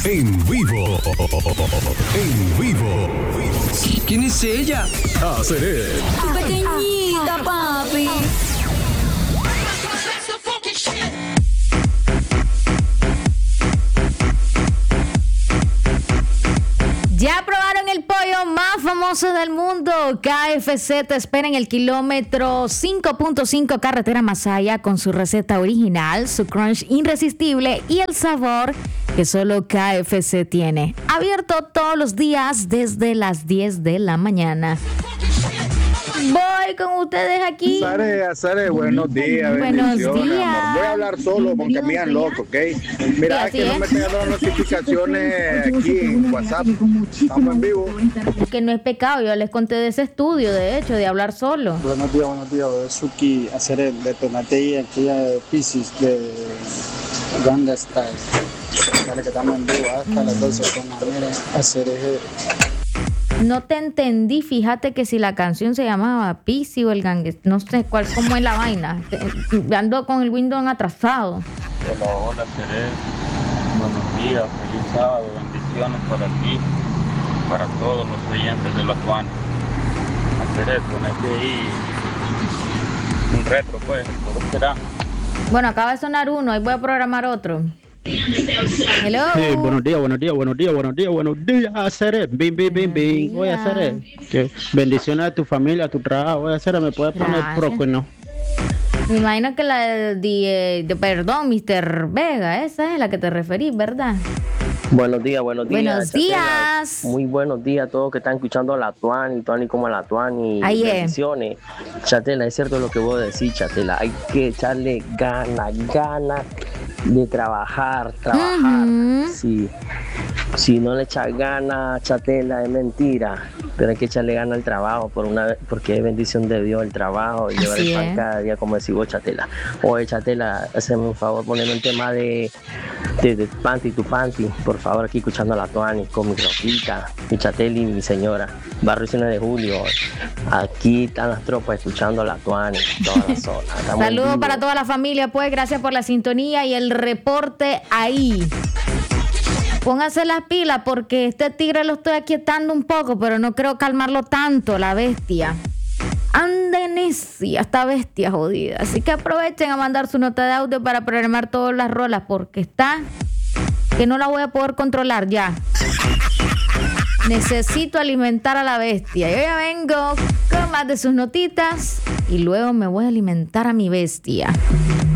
En vivo. En vivo. ¿Quién es ella? Aceret. Tu pequeñita, papi. Ya probaron el pollo más famoso del mundo. KFC te espera en el kilómetro 5.5 carretera Masaya con su receta original, su crunch irresistible y el sabor que solo KFC tiene. Abierto todos los días desde las 10 de la mañana. Voy con ustedes aquí. Sare, buenos días. Buenos bendiciones, días. amor. Voy a hablar solo porque me han loco, ¿ok? Mira, Sí, que no me están dando notificaciones aquí en WhatsApp. Estamos en vivo. Que no es pecado, yo les conté de ese estudio, de hecho, de hablar solo. Buenos días, Suki, hacer el detonate aquella de Pisces de Ganga Style. Dale que estamos en vivo hasta las 12 con Amira, hacer el... No te entendí, fíjate que si la canción se llamaba Pisi o el Gangue, no sé cómo es la vaina. Ando con el Windows atrasado. Hola, Terés. Buenos días, feliz sábado, bendiciones para ti, para todos los oyentes de la Tuana. Terés, ponete ahí un retro, pues, ¿por qué será? Bueno, acaba de sonar uno, ahí voy a programar otro. Hello. Sí, buenos días, hacer bing. Voy a hacer bendiciones a tu familia, a tu trabajo. Voy a hacer, me puedes poner proco, ¿no? Me imagino que la perdón, Mr. Vega, esa es la que te referís, ¿verdad? Buenos días. Buenos Chatela. días. Muy buenos días a todos que están escuchando a la Tuani como a la Tuani. Ahí es. Bendiciones. Chatela, es cierto lo que vos decís, Chatela. Hay que echarle ganas de trabajar. Sí. Si no le echas ganas, Chatela, es mentira. Pero hay que echarle ganas al trabajo porque es bendición de Dios el trabajo y llevar el pan cada día, como decís vos, Chatela. Oye, Chatela, hazme un favor, ponerme un tema de tu panty, por favor, aquí escuchando a la Tuani con mi ropita, mi Chatela y mi señora. Barrio 1 de Julio. Aquí están las tropas escuchando a la Tuani, toda la zona. Saludos para toda la familia, pues, gracias por la sintonía y el reporte ahí. Póngase las pilas porque este tigre lo estoy aquietando un poco, pero no creo calmarlo tanto, la bestia. Anda necia, esta bestia jodida. Así que aprovechen a mandar su nota de audio para programar todas las rolas porque está que no la voy a poder controlar ya. Necesito alimentar a la bestia. Yo ya vengo con más de sus notitas y luego me voy a alimentar a mi bestia.